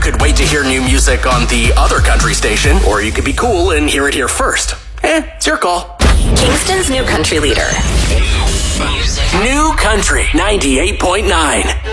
could wait to hear new music on the other country station, or you could be cool and hear it here first. It's your call. Kingston's new country leader. New Country 98.9.